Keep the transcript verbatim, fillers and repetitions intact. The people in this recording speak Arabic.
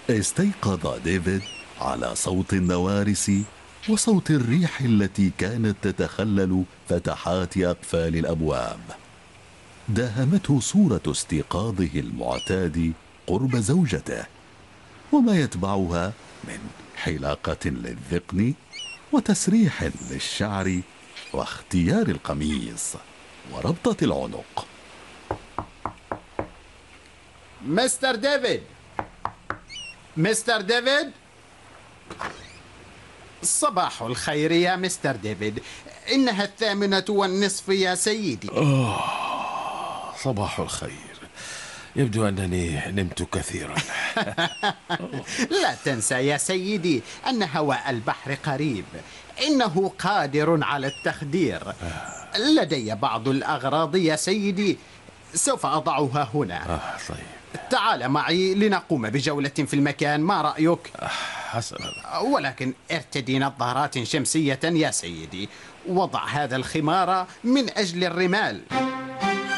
استيقظ ديفيد على صوت النوارس وصوت الريح التي كانت تتخلل فتحات أقفال الأبواب. داهمته صورة استيقاظه المعتاد قرب زوجته، وما يتبعها من حلاقة للذقن وتسريح للشعر واختيار القميص وربطة العنق. مستر ديفيد، مستر ديفيد، صباح الخير يا مستر ديفيد. إنها الثامنة والنصف يا سيدي. آه، صباح الخير. يبدو أنني نمت كثيرا. لا تنسى يا سيدي أن هواء البحر قريب، إنه قادر على التخدير. لدي بعض الأغراض يا سيدي، سوف أضعها هنا. آه طيب، تعال معي لنقوم بجولة في المكان، ما رأيك؟ آه حسنا. ولكن ارتدي نظارات شمسية يا سيدي، وضع هذا الخمار من أجل الرمال.